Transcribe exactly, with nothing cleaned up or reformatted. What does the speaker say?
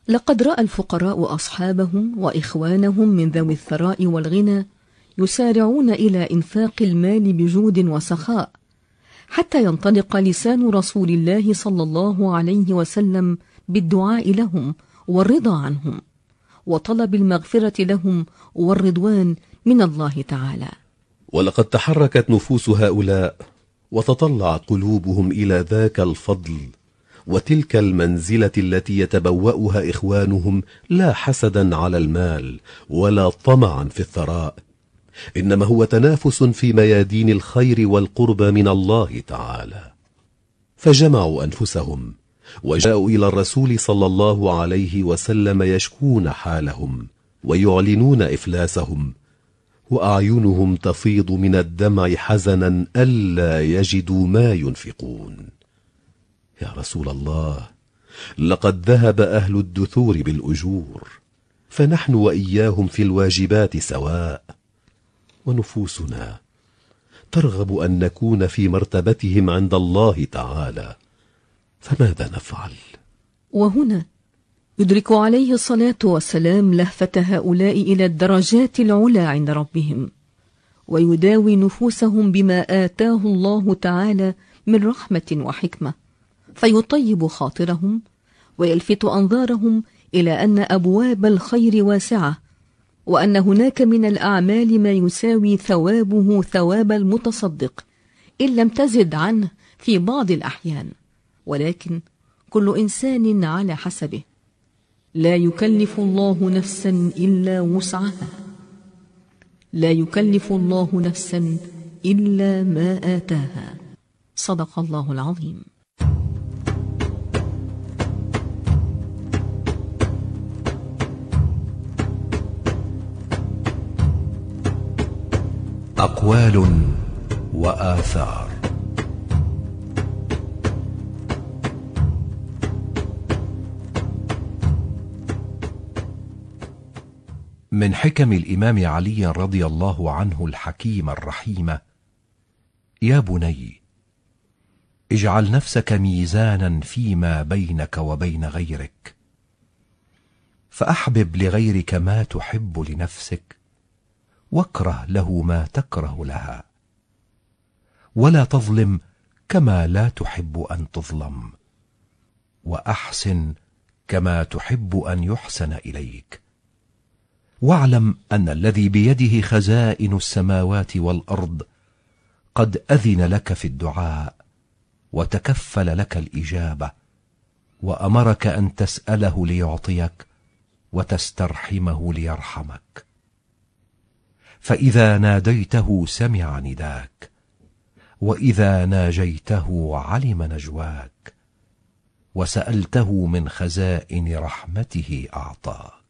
لقد رأى الفقراء أصحابهم وإخوانهم من ذوي الثراء والغنى يسارعون إلى إنفاق المال بجود وسخاء، حتى ينطلق لسان رسول الله صلى الله عليه وسلم بالدعاء لهم والرضا عنهم وطلب المغفرة لهم والرضوان من الله تعالى. ولقد تحركت نفوس هؤلاء وتطلعت قلوبهم إلى ذاك الفضل وتلك المنزلة التي يتبوأها إخوانهم، لا حسدا على المال ولا طمعا في الثراء، إنما هو تنافس في ميادين الخير والقرب من الله تعالى. فجمعوا أنفسهم وجاءوا إلى الرسول صلى الله عليه وسلم يشكون حالهم ويعلنون إفلاسهم، وأعينهم تفيض من الدمع حزنا ألا يجدوا ما ينفقون. يا رسول الله، لقد ذهب أهل الدثور بالأجور، فنحن وإياهم في الواجبات سواء، ونفوسنا ترغب أن نكون في مرتبتهم عند الله تعالى، فماذا نفعل؟ وهنا يدرك عليه الصلاة والسلام لهفة هؤلاء إلى الدرجات العلى عند ربهم، ويداوي نفوسهم بما آتاه الله تعالى من رحمة وحكمة، فيطيب خاطرهم ويلفت أنظارهم إلى أن أبواب الخير واسعة، وأن هناك من الأعمال ما يساوي ثوابه ثواب المتصدق إن لم تزد عنه في بعض الأحيان، ولكن كل إنسان على حسبه، لا يكلف الله نفسا إلا وسعها، لا يكلف الله نفسا إلا ما آتاها. صدق الله العظيم. أقوال وآثار. من حكم الإمام علي رضي الله عنه الحكيم الرحيم: يا بني، اجعل نفسك ميزانا فيما بينك وبين غيرك، فأحبب لغيرك ما تحب لنفسك، واكره له ما تكره لها، ولا تظلم كما لا تحب أن تظلم، وأحسن كما تحب أن يحسن إليك. واعلم أن الذي بيده خزائن السماوات والأرض قد أذن لك في الدعاء، وتكفل لك الإجابة، وأمرك أن تسأله ليعطيك وتسترحمه ليرحمك. فإذا ناديته سمع نداك، وإذا ناجيته علم نجواك، وسألته من خزائن رحمته أعطاك.